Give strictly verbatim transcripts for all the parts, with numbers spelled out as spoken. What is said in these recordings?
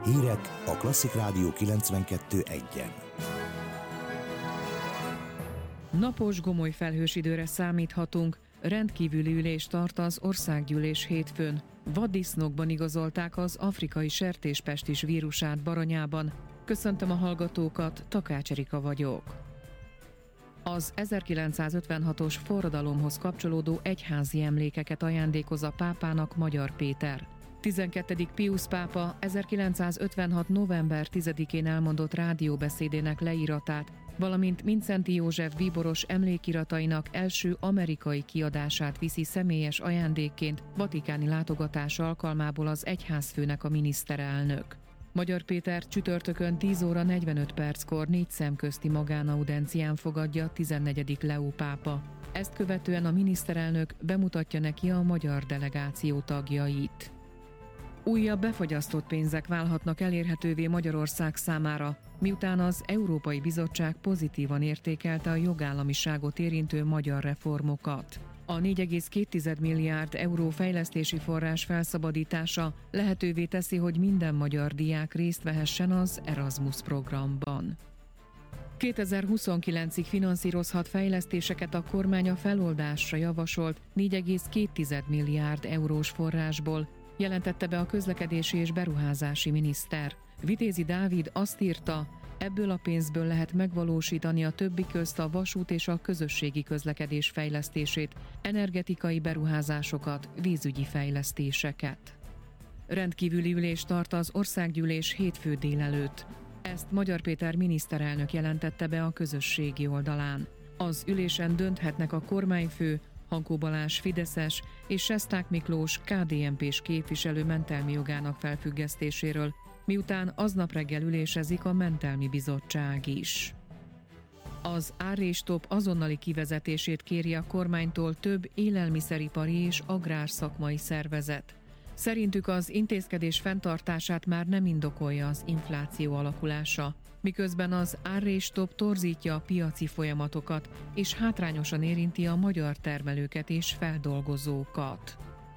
Hírek a Klasszik Rádió kilencvenkettő egyen. Napos, gomoly felhős időre számíthatunk. Rendkívüli ülés tart az országgyűlés hétfőn. Vaddisznókban igazolták az afrikai sertéspestis vírusát Baranyában. Köszöntöm a hallgatókat, Takács Erika vagyok. Az ezerkilencszázötvenhatos forradalomhoz kapcsolódó egyházi emlékeket ajándékoz a pápának Magyar Péter. tizenkettedik Piusz pápa ezerkilencszázötvenhat november tizedikén elmondott rádióbeszédének leíratát, valamint Mindszenty József bíboros emlékiratainak első amerikai kiadását viszi személyes ajándékként vatikáni látogatás alkalmából az egyházfőnek a miniszterelnök. Magyar Péter csütörtökön tíz óra negyvenöt perckor négy szemközti magánaudencián fogadja tizennegyedik Leó pápa. Ezt követően a miniszterelnök bemutatja neki a magyar delegáció tagjait. Újabb befagyasztott pénzek válhatnak elérhetővé Magyarország számára, miután az Európai Bizottság pozitívan értékelte a jogállamiságot érintő magyar reformokat. A négy egész két milliárd euró fejlesztési forrás felszabadítása lehetővé teszi, hogy minden magyar diák részt vehessen az Erasmus programban. kétezer-huszonkilencig finanszírozhat fejlesztéseket a kormány a feloldásra javasolt négy egész két milliárd eurós forrásból, jelentette be a közlekedési és beruházási miniszter. Vitézi Dávid azt írta, ebből a pénzből lehet megvalósítani a többi közt a vasút és a közösségi közlekedés fejlesztését, energetikai beruházásokat, vízügyi fejlesztéseket. Rendkívüli ülés tart az országgyűlés hétfő délelőtt. Ezt Magyar Péter miniszterelnök jelentette be a közösségi oldalán. Az ülésen dönthetnek a kormányfő, Hankó Balázs fideszes és Sesták Miklós ká dé en pés képviselő mentelmi jogának felfüggesztéséről, miután aznap reggel ülésezik a mentelmi bizottság is. Az árrés-stop azonnali kivezetését kéri a kormánytól több élelmiszeripari és agrárszakmai szervezet. Szerintük az intézkedés fenntartását már nem indokolja az infláció alakulása, miközben az árrés-stop torzítja a piaci folyamatokat és hátrányosan érinti a magyar termelőket és feldolgozókat.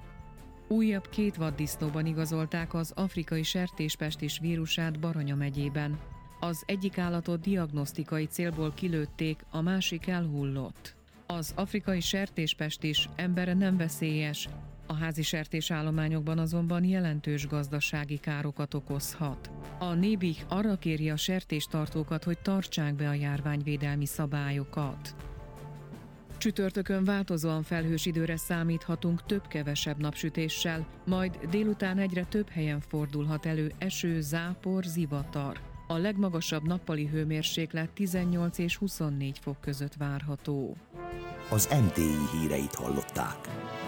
Újabb két vaddisznóban igazolták az afrikai sertéspestis vírusát Baranya megyében. Az egyik állatot diagnosztikai célból kilőtték, a másik elhullott. Az afrikai sertéspestis emberre nem veszélyes, a házi sertésállományokban azonban jelentős gazdasági károkat okozhat. A Nébih arra kéri a sertéstartókat, hogy tartsák be a járványvédelmi szabályokat. Csütörtökön változóan felhős időre számíthatunk több-kevesebb napsütéssel, majd délután egyre több helyen fordulhat elő eső, zápor, zivatar. A legmagasabb nappali hőmérséklet tizennyolc és huszonnégy fok között várható. Az em té i híreit hallották.